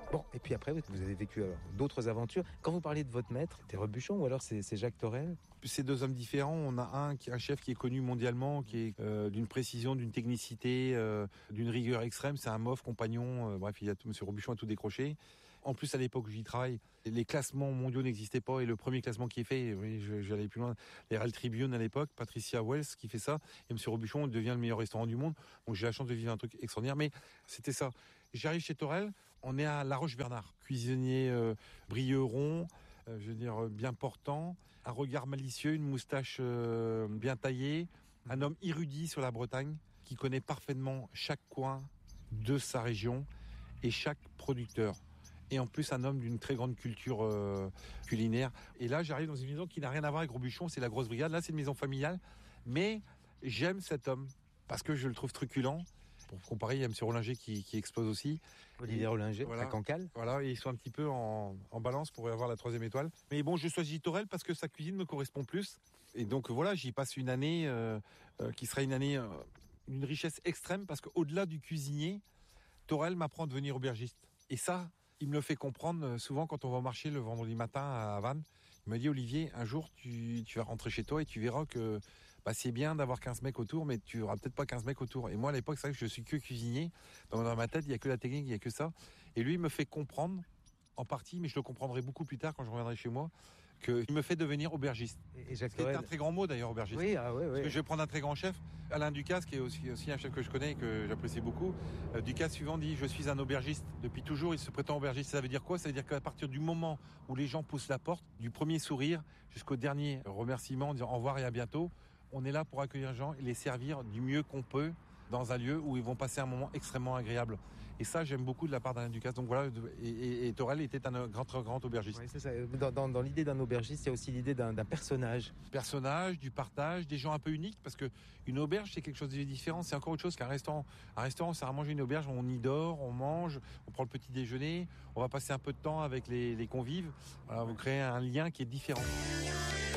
Bon, et puis après, vous avez vécu d'autres aventures. Quand vous parlez de votre maître, c'était Robuchon ou alors c'est Jacques Torel? C'est deux hommes différents. On a un chef qui est connu mondialement, qui est d'une précision, d'une technicité, d'une rigueur extrême. C'est un MOF, compagnon. Bref, Monsieur Robuchon a tout décroché. En plus, à l'époque où j'y travaille, les classements mondiaux n'existaient pas. Et le premier classement qui est fait, oui, je vais aller plus loin, les Herald Tribune à l'époque, Patricia Wells qui fait ça. Et Monsieur Robuchon devient le meilleur restaurant du monde. Donc j'ai la chance de vivre un truc extraordinaire. Mais c'était ça. J'arrive chez Torel, on est à La Roche-Bernard. Cuisinier brieux rond, je veux dire bien portant, un regard malicieux, une moustache bien taillée, un homme érudit sur la Bretagne qui connaît parfaitement chaque coin de sa région et chaque producteur. Et en plus un homme d'une très grande culture culinaire. Et là j'arrive dans une maison qui n'a rien à voir avec Robuchon, c'est la grosse brigade. Là c'est une maison familiale, mais j'aime cet homme parce que je le trouve truculent. Pour comparer, il y a M. Rollinger qui explose aussi. Olivier Rollinger, voilà, à Cancale. Voilà, et ils sont un petit peu en balance pour avoir la 3e étoile. Mais bon, je choisis Torel parce que sa cuisine me correspond plus. Et donc voilà, j'y passe une année qui sera une année d'une richesse extrême parce qu'au-delà du cuisinier, Torel m'apprend à devenir aubergiste. Et ça, il me le fait comprendre souvent quand on va marcher le vendredi matin à Vannes. Il me dit, Olivier, un jour, tu vas rentrer chez toi et tu verras que c'est bien d'avoir 15 mecs autour, mais tu auras peut-être pas 15 mecs autour. Et moi, à l'époque, c'est vrai que je suis que cuisinier. Dans ma tête, il y a que la technique, il y a que ça. Et lui, il me fait comprendre, en partie, mais je le comprendrai beaucoup plus tard quand je reviendrai chez moi, qu'il me fait devenir aubergiste. Et Jacques Torel, c'est un très grand mot d'ailleurs, aubergiste. Oui, oui. Parce que je vais prendre un très grand chef, Alain Ducasse, qui est aussi un chef que je connais et que j'apprécie beaucoup. Ducasse suivant dit, je suis un aubergiste. Depuis toujours, il se prétend aubergiste. Ça veut dire quoi? Ça veut dire qu'à partir du moment où les gens poussent la porte, du premier sourire jusqu'au dernier remerciement, en disant au revoir et à bientôt, on est là pour accueillir les gens et les servir du mieux qu'on peut dans un lieu où ils vont passer un moment extrêmement agréable. Et ça, j'aime beaucoup de la part d'Alain Ducasse. Donc voilà, et Torel était un grand aubergiste. Oui, c'est ça. Dans l'idée d'un aubergiste, il y a aussi l'idée d'un personnage. Personnage, du partage, des gens un peu uniques, parce que une auberge, c'est quelque chose de différent. C'est encore autre chose qu'un restaurant. Un restaurant, c'est à manger une auberge, on y dort, on mange, on prend le petit déjeuner, on va passer un peu de temps avec les convives. Voilà, vous créez un lien qui est différent.